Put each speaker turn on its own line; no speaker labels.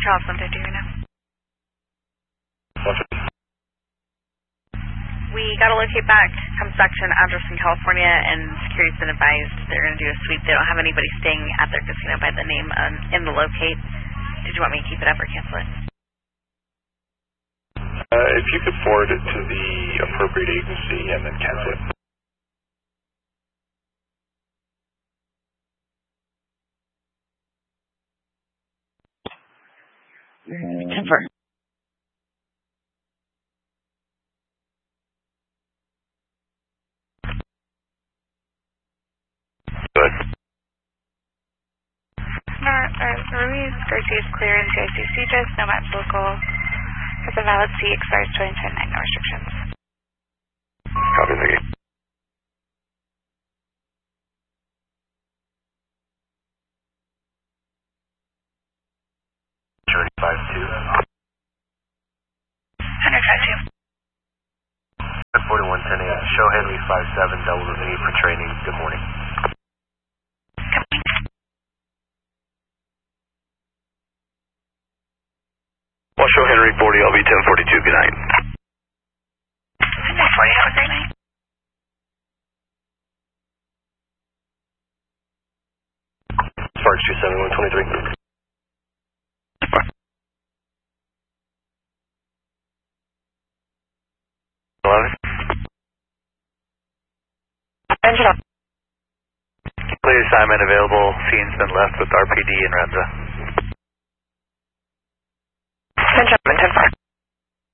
Charles 150 right now. We got a locate back, comes back to an address in California, and security's been advised they're going to do a sweep. They don't have anybody staying at their casino by the name in the locate. Did you want me to keep it up or cancel it?
If you could forward it to the appropriate agency and then cancel it.
Confirm.
Good.
Ruiz Garcia's clear in CICC, just no match local. Has a valid C, expires 2029, no restrictions.
Copy, thank you. Journey 52.
100.52.
4110 show Henry 57, double the need for training. Good morning. Show Henry 40, LV 1042, good night.
Henry 40, have a great night.
Sparks 27123.
Engine up.
Clear assignment available. Scene's been left with RPD and Renza.
10 jump and 10 far.